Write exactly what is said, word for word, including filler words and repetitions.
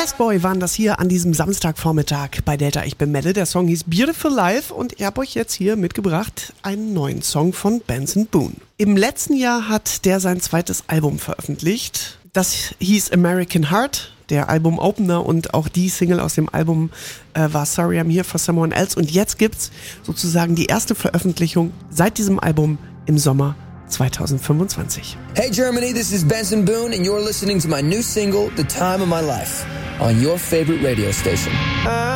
Fastboy waren das hier an diesem Samstagvormittag bei Delta. Ich bin Melle, der Song hieß Beautiful Life und ich habe euch jetzt hier mitgebracht einen neuen Song von Benson Boone. Im letzten Jahr hat der sein zweites Album veröffentlicht. Das hieß American Heart, der Album-Opener, und auch die Single aus dem Album äh, war Sorry I'm Here for Someone Else. Und jetzt gibt's sozusagen die erste Veröffentlichung seit diesem Album im Sommer zwanzig fünfundzwanzig. Hey Germany, this is Benson Boone and you're listening to my new single, The Time of My Life, on your favorite radio station.